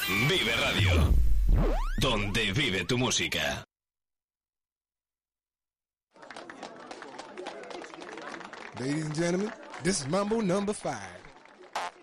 Vive Radio, donde vive tu música. Ladies and gentlemen, this is Mambo number 5.